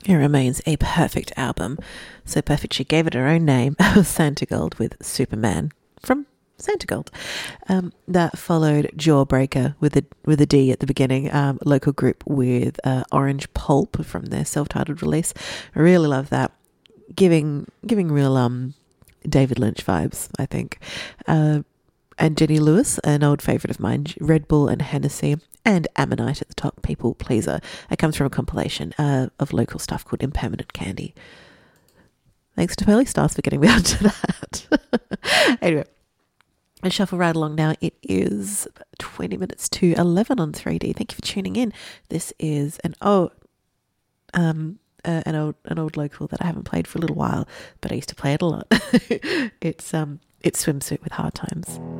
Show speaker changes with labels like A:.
A: It remains a perfect album. So perfect she gave it her own name, Santa Gold with Superman from Santa Gold. That followed Jawbreaker with a D at the beginning, local group with Orange Pulp from their self-titled release. I really love that. Giving real David Lynch vibes, I think. And Jenny Lewis, an old favourite of mine, Red Bull and Hennessy, and Ammonite at the top, People Pleaser. It comes from a compilation of local stuff called Impermanent Candy. Thanks to Pearly Stars for getting me onto that. Anyway, I shuffle right along now. It is 20 minutes to 11 on 3D. Thank you for tuning in. This is an old local that I haven't played for a little while, but I used to play it a lot. It's Swimsuit with Hard Times.